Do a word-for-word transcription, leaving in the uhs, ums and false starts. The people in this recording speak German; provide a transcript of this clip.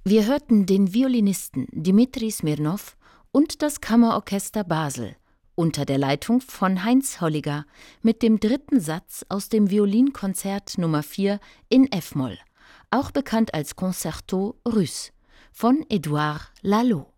Wir hörten den Violinisten Dimitri Smirnov und das Kammerorchester Basel unter der Leitung von Heinz Holliger mit dem dritten Satz aus dem Violinkonzert Nummer vier in F-Moll, auch bekannt als Concerto Russe, von Édouard Laloux.